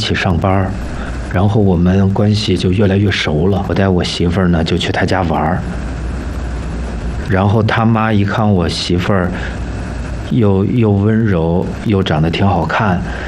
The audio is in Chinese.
起上班，然后我们关系就越来越熟了。我带我媳妇儿呢就去他家玩，然后他妈一看我媳妇儿又温柔又长得挺好看，